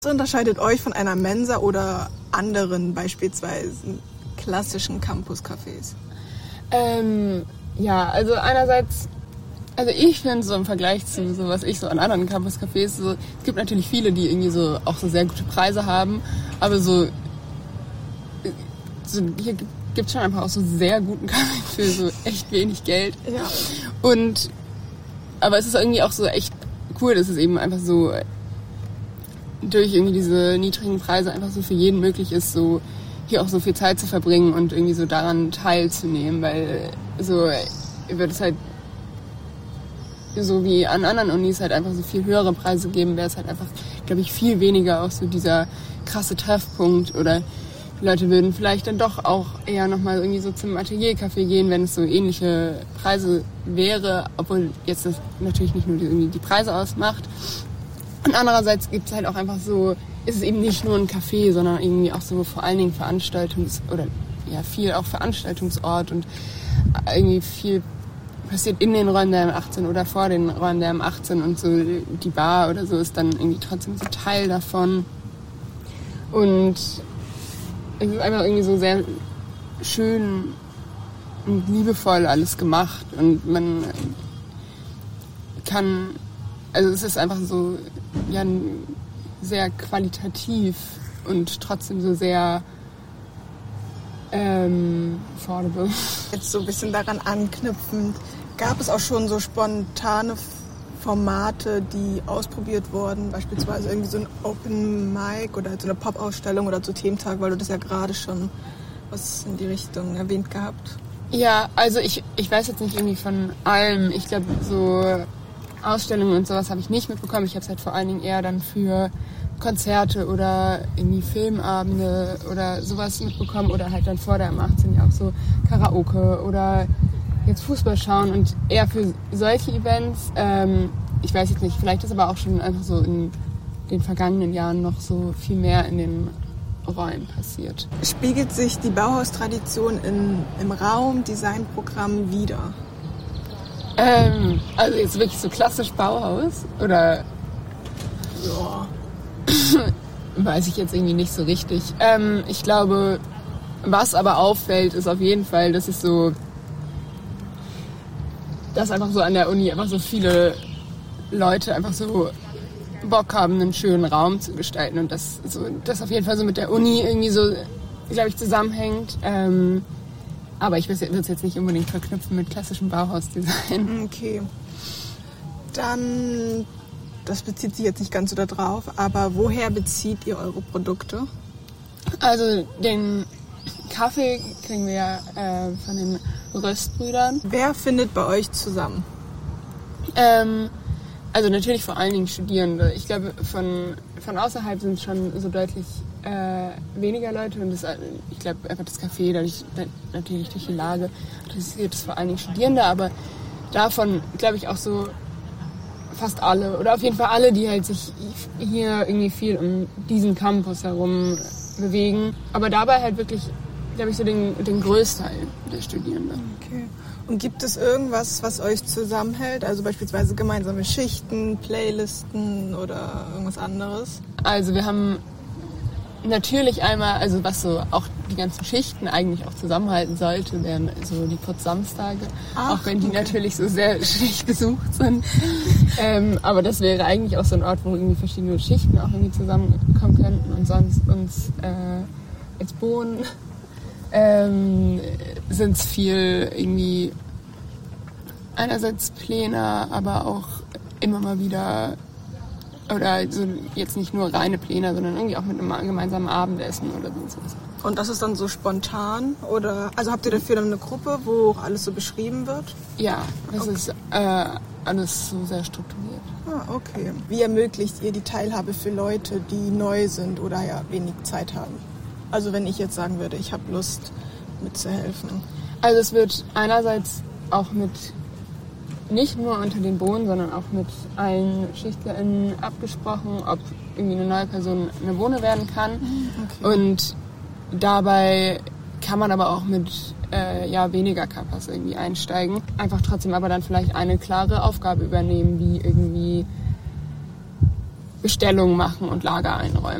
Was unterscheidet euch von einer Mensa oder anderen beispielsweise klassischen Campus-Cafés? Ja, also einerseits, also ich finde so im Vergleich zu so, was ich so an anderen Campus-Cafés, so, es gibt natürlich viele, die irgendwie so auch so sehr gute Preise haben, aber so hier gibt es schon einfach auch so sehr guten Kaffee für so echt wenig Geld. Ja. Aber es ist irgendwie auch so echt cool, dass es eben einfach so durch irgendwie diese niedrigen Preise einfach so für jeden möglich ist, so hier auch so viel Zeit zu verbringen und irgendwie so daran teilzunehmen, weil so wird es halt so wie an anderen Unis halt einfach so viel höhere Preise geben, wäre es halt einfach, glaube ich, viel weniger auch so dieser krasse Treffpunkt oder Leute würden vielleicht dann doch auch eher nochmal irgendwie so zum Ateliercafé gehen, wenn es so ähnliche Preise wäre, obwohl jetzt das natürlich nicht nur die Preise ausmacht. Und andererseits gibt es halt auch einfach so, ist es eben nicht nur ein Café, sondern irgendwie auch so vor allen Dingen viel auch Veranstaltungsort und irgendwie viel passiert in den Räumen der M18 oder vor den Räumen der M18 und so die Bar oder so ist dann irgendwie trotzdem so Teil davon. Und es ist einfach irgendwie so sehr schön und liebevoll alles gemacht und man kann, also es ist einfach so ja sehr qualitativ und trotzdem so sehr affordable. Jetzt so ein bisschen daran anknüpfend, gab es auch schon so spontane Formate, die ausprobiert wurden, beispielsweise irgendwie so ein Open Mic oder so eine Pop-Ausstellung oder so Thementag, weil du das ja gerade schon was in die Richtung erwähnt gehabt. Ja, also ich weiß jetzt nicht irgendwie von allem. Ich glaube, so Ausstellungen und sowas habe ich nicht mitbekommen. Ich habe es halt vor allen Dingen eher dann für Konzerte oder irgendwie Filmabende oder sowas mitbekommen oder halt dann vor der M18 ja auch so Karaoke oder jetzt Fußball schauen und eher für solche Events. Ich weiß jetzt nicht, vielleicht ist aber auch schon einfach so in den vergangenen Jahren noch so viel mehr in den Räumen passiert. Spiegelt sich die Bauhaustradition im Raum-Design-Programm wider? Also jetzt wirklich so klassisch Bauhaus oder Ja. weiß ich jetzt irgendwie nicht so richtig. Ich glaube, was aber auffällt, ist auf jeden Fall, dass einfach so an der Uni einfach so viele Leute einfach so Bock haben, einen schönen Raum zu gestalten und das auf jeden Fall so mit der Uni irgendwie so, glaube ich, zusammenhängt. Aber ich würde es jetzt nicht unbedingt verknüpfen mit klassischem Bauhausdesign. Okay. Dann, das bezieht sich jetzt nicht ganz so da drauf, aber woher bezieht ihr eure Produkte? Also den Kaffee kriegen wir ja von den Röstbrüdern. Wer findet bei euch zusammen? Also natürlich vor allen Dingen Studierende. Ich glaube, von außerhalb sind es schon so deutlich weniger Leute und ich glaube einfach das Café, natürlich durch die Lage, interessiert es vor allen Dingen Studierende, aber davon glaube ich auch so fast alle oder auf jeden Fall alle, die halt sich hier irgendwie viel um diesen Campus herum bewegen, aber dabei halt wirklich, glaube ich, so den Großteil der Studierenden. Okay. Und gibt es irgendwas, was euch zusammenhält? Also beispielsweise gemeinsame Schichten, Playlisten oder irgendwas anderes? Also wir haben natürlich einmal, also was so auch die ganzen Schichten eigentlich auch zusammenhalten sollte, wären so die Putz-Samstage, auch wenn die natürlich so sehr schlecht besucht sind. Aber das wäre eigentlich auch so ein Ort, wo irgendwie verschiedene Schichten auch irgendwie zusammenkommen könnten und sonst uns als Bohnen sind es viel irgendwie einerseits Pläne, aber auch immer mal wieder oder also jetzt nicht nur reine Pläne, sondern irgendwie auch mit einem gemeinsamen Abendessen oder so. Und das ist dann so spontan? Oder also habt ihr dafür dann eine Gruppe, wo auch alles so beschrieben wird? Ja, das ist alles so sehr strukturiert. Ah, okay. Wie ermöglicht ihr die Teilhabe für Leute, die neu sind oder ja wenig Zeit haben? Also wenn ich jetzt sagen würde, ich habe Lust mitzuhelfen. Also es wird einerseits auch nicht nur unter den Bohnen, sondern auch mit allen SchichtlerInnen abgesprochen, ob irgendwie eine neue Person eine Bohne werden kann. Okay. Und dabei kann man aber auch mit weniger Kappas irgendwie einsteigen. Einfach trotzdem aber dann vielleicht eine klare Aufgabe übernehmen, wie irgendwie Bestellungen machen und Lager einräumen.